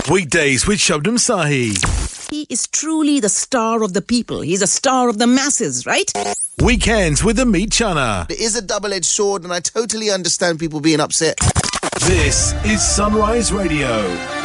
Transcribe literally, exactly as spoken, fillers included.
Weekdays with Shabnam Sahi. He is truly the star of the people. He's a star of the masses, right? Weekends with Amit Chana. It is a double-edged sword, and I totally understand people being upset. This is Sunrise Radio.